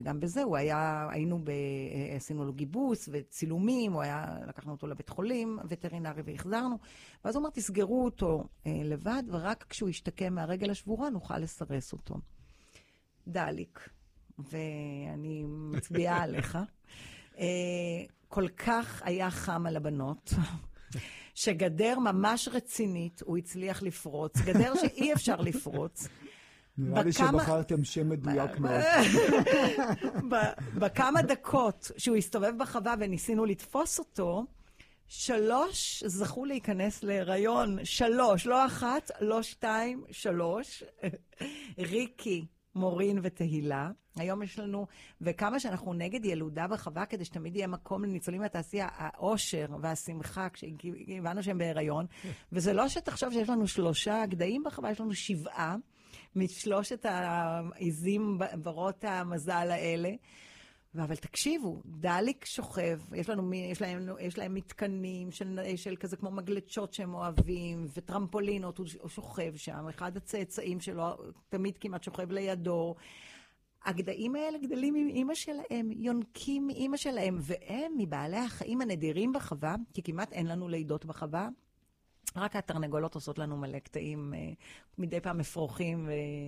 גם בזה עשינו לו גיבוס וצילומים, לקחנו אותו לבית חולים, וטרינרי והחזרנו, ואז הוא אמר, תסגרו אותו לבד, ורק כשהוא ישתקם מהרגל השבורה נוכל לסרס אותו. דליק, ואני מצביעה עליך. כל כך היה חם על הבנות, שגדר ממש רצינית הוא הצליח לפרוץ, גדר שאי אפשר לפרוץ. נראה לי שבחרתם שם מדויק מאוד. בכמה דקות שהוא הסתובב בחווה וניסינו לתפוס אותו, 3 זכו להיכנס להיריון. 3, לא 1, לא 2, 3. ריקי, מורין ותהילה. היום יש לנו, וכמה שאנחנו נגד ילודה בחווה, כדי שתמיד יהיה מקום לניצולים מהתעשייה, העושר והשמחה, כשהבנו שהם בהיריון. וזה לא שתחשוב שיש לנו 3 גדיים בחווה, יש לנו 7, משלושת העיזים ברות המזל האלה. אבל תקשיבו, דליק שוכב, יש להם מתקנים של כזה כמו מגלצ'ות שהם אוהבים, וטרמפולינות, הוא שוכב שם, אחד הצאצאים שלו תמיד כמעט שוכב לידו. הגדיים האלה גדלים עם אמא שלהם, יונקים מאמא שלהם, והם מבעלי החיים הנדירים בחווה, כי כמעט אין לנו לידות בחווה, רק התרנגולות עושות לנו מלא קטעים, מדי פעם מפרוחים,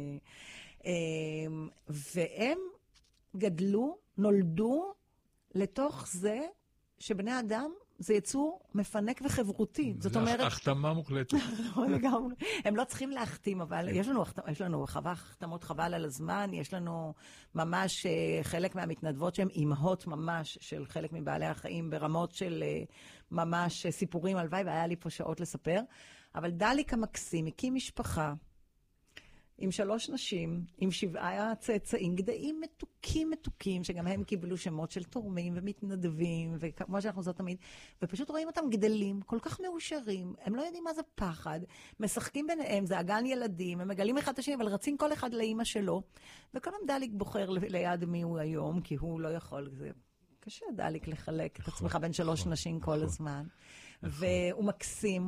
והם גדלו, נולדו לתוך זה שבני אדם זה יצור מפנק וחברותי. זאת אומרת... החתמה מוחלטת. הם לא צריכים להחתים, אבל יש לנו החתמות חבל על הזמן, יש לנו ממש חלק מהמתנדבות שהן אימהות ממש של חלק מבעלי החיים, ברמות של ממש סיפורים הלוואי, והיה לי פה שעות לספר. אבל דליק המקסים, הקים משפחה, עם 3 נשים, עם 7 צאצאים, גדיים מתוקים, שגם הם קיבלו שמות של תורמים ומתנדבים, וכמו שאנחנו זאת תמיד, ופשוט רואים אותם גדלים, כל כך מאושרים, הם לא יודעים מה זה פחד, משחקים ביניהם, זה אגן ילדים, הם מגלים אחד את השני, אבל רצים כל אחד לאמא שלו, וכל פעם דליק בוחר ליד מי הוא היום, כי הוא לא יכול, זה קשה דליק לחלק את עצמך בין 3 נשים כל הזמן. והוא מקסים,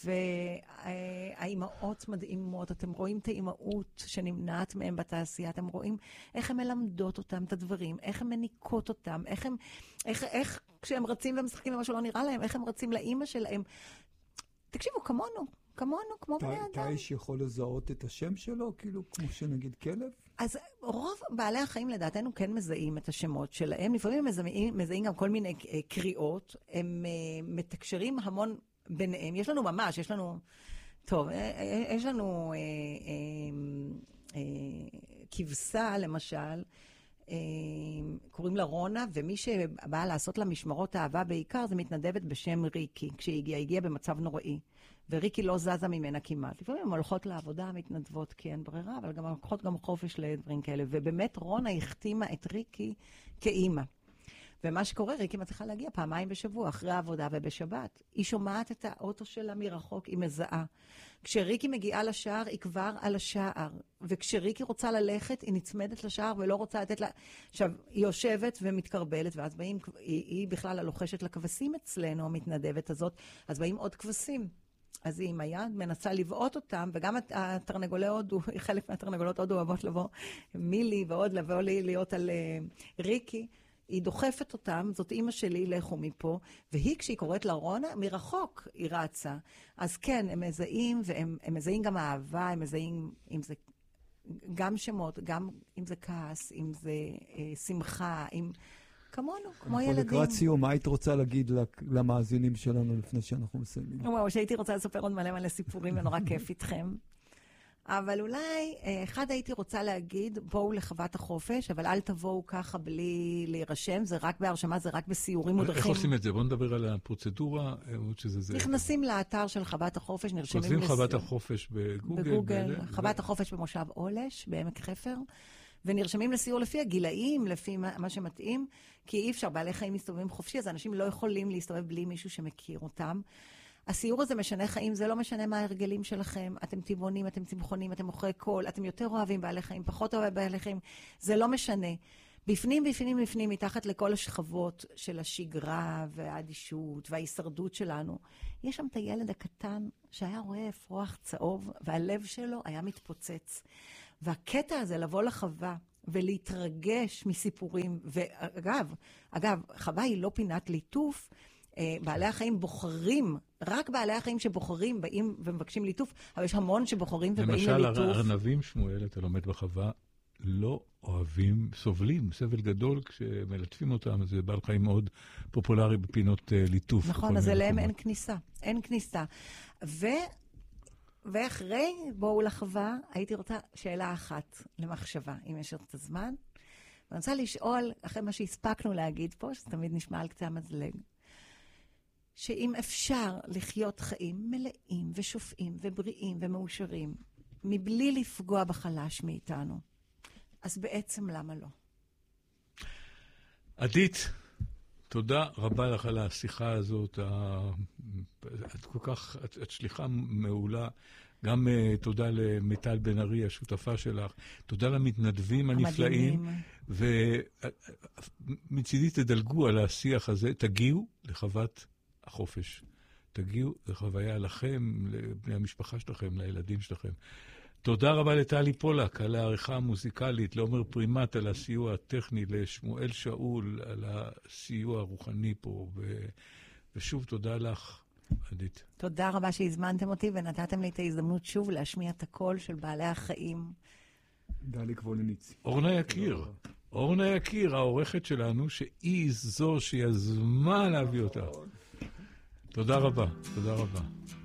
והאימהות מדהימות, אתם רואים את האימהות שנמנעת מהם בתעשייה, אתם רואים איך הן מלמדות אותם את הדברים, איך הן מניקות אותם, איך כשהם רצים ומשחקים במה שלא נראה להם, איך הם רצים לאימא שלהם. תקשיבו, כמונו, כמו בני אדם. אתה איש יכול לזהות את השם שלו, כאילו, כמו שנגיד כלב? אז רוב בעלי החיים לדעתנו כן מזהים את השמות שלהם, לפעמים הם מזהים גם כל מיני קריאות, הם מתקשרים המון ביניהם, יש לנו כבשה למשל, קוראים לה רונה, ומי שבאה לעשות לה משמרות אהבה בעיקר, זה מתנדבת בשם ריקי, כשהיא הגיעה במצב נוראי. וריקי לא זזה ממנה כמעט. לפעמים הן הולכות לעבודה, מתנדבות כי אין ברירה, אבל גם הולכות גם חופש לדברים כאלה. ובאמת רונה החתימה את ריקי כאימא. ומה שקורה, ריקי מצליחה להגיע 2 בשבוע, אחרי העבודה ובשבת. היא שומעת את האוטו שלה מרחוק, היא מזהה. כשריקי מגיעה לשער, היא כבר על השער. וכשריקי רוצה ללכת, היא נצמדת לשער ולא רוצה לתת לה... עכשיו, היא יושבת ומתקרבלת, ואז באים, היא בכלל הלוחשת לכבשים אצלנו, המתנדבת הזאת, אז באים עוד כבשים. אז היא עם היד מנסה לבעוט אותם, וגם התרנגולי הודו, חלק מהתרנגולות הודו אוהבות לבוא, מילי ועוד לבוא להיות על ריקי, היא דוחפת אותם, זאת אמא שלי, לכו מפה, והיא כשהיא קוראת לרונה, מרחוק היא רצה. אז כן, הם מזהים, והם מזהים גם אהבה, הם מזהים, אם זה גם שמות, גם אם זה כעס, אם זה שמחה, כמונו, כמו ילדים. לקראת סיום, מה היית רוצה להגיד למאזינים שלנו לפני שאנחנו מסיימים? וואו, שהייתי רוצה לספר עוד מלא סיפורים, ונורא כיף איתכם. אבל אולי, אחד הייתי רוצה להגיד, בואו לחוות החופש, אבל אל תבואו ככה בלי להירשם, זה רק בהרשמה, זה רק בסיורים מודרכים. איך עושים את זה? בואו נדבר על הפרוצדורה. נכנסים לאתר של חוות החופש, נרשמים... כותבים חוות החופש בגוגל. חוות החופש במושב אולש, בעמק חפר. ונרשמים לסיור לפי הגילאים, לפי מה שמתאים, כי אי אפשר, בעלי חיים מסתובבים חופשי, אז אנשים לא יכולים להסתובב בלי מישהו שמכיר אותם. הסיור הזה משנה חיים, זה לא משנה מה ההרגלים שלכם, אתם טבעונים, אתם צמחונים, אתם אוכלי קול, אתם יותר אוהבים בעלי חיים, פחות אוהבים בעלי חיים, זה לא משנה. בפנים, מתחת לכל השכבות של השגרה והאדישות וההישרדות שלנו, יש שם את הילד הקטן שהיה רואה אפרוח צהוב, והלב שלו היה מתפוצץ. והקטע הזה לבוא לחווה ולהתרגש מסיפורים. ואגב, חווה היא לא פינת ליטוף, בעלי החיים בוחרים, רק בעלי החיים שבוחרים באים ומבקשים ליטוף, אבל יש המון שבוחרים ובאים לליטוף. למשל, הארנבים, שמואל, אתה לומד בחווה, לא אוהבים, סובלים, סבל גדול, כשמלטפים אותם, זה בעל חיים מאוד פופולרי בפינות ליטוף. נכון, אז אליהם אין כניסה, אין כניסה. ואחרי, בואו לחווה, הייתי רוצה שאלה אחת למחשבה, אם יש את הזמן. ואני רוצה לשאול, אחרי מה שהספקנו להגיד פה, שתמיד נשמע על קצה המזלג, שאם אפשר לחיות חיים מלאים ושופעים ובריאים ומאושרים, מבלי לפגוע בחלש מאיתנו, אז בעצם למה לא? עדית, תודה רבה לך על השיחה הזאת. את כל כך, את שליחה מעולה. גם תודה למיטל בן ארי, השותפה שלך. תודה למתנדבים הנפלאים. ומצידי תדלגו על השיח הזה. תגיעו לחוות החופש. תגיעו לחוויה לכם, לבני המשפחה שלכם, לילדים שלכם. תודה רבה לטלי פולק על העריכה המוזיקלית, לעומר פרימט על הסיוע הטכני, לשמואל שאול על הסיוע הרוחני פה, ושוב תודה לך, עדית. תודה רבה שהזמנתם אותי ונתתם לי את ההזדמנות שוב להשמיע את הקול של בעלי החיים. דלי קבולניצי. אורנה יקיר, העורכת שלנו, שהיא זו שיזמה להביא אותה. תודה רבה, תודה רבה.